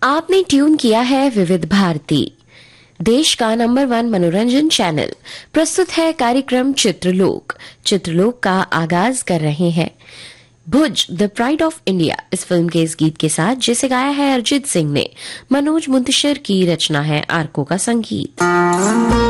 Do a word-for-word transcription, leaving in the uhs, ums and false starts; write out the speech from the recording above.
आपने ट्यून किया है विविध भारती, देश का नंबर वन मनोरंजन चैनल। प्रस्तुत है कार्यक्रम चित्रलोक। चित्रलोक का आगाज कर रहे हैं भुज द प्राइड ऑफ इंडिया इस फिल्म के इस गीत के साथ, जिसे गाया है अरिजीत सिंह ने। मनोज मुंतशिर की रचना है, आरको का संगीत।